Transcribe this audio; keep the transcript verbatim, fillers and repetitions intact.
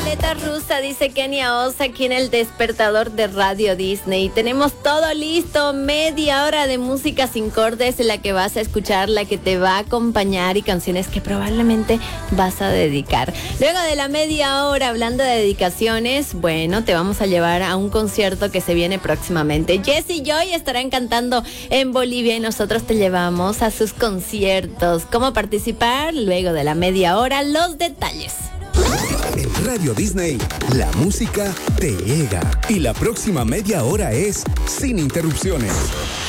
ruleta rusa, dice Kenia Osa, aquí en el despertador de Radio Disney. Tenemos todo listo, media hora de música sin cortes, la que vas a escuchar, la que te va a acompañar y canciones que probablemente vas a dedicar. Luego de la media hora, hablando de dedicaciones, bueno, te vamos a llevar a un concierto que se viene próximamente. Jessie Joy estarán cantando en Bolivia y nosotros te llevamos a sus conciertos. ¿Cómo participar? Luego de la media hora, los detalles. En Radio Disney, la música te llega. Y la próxima media hora es sin interrupciones.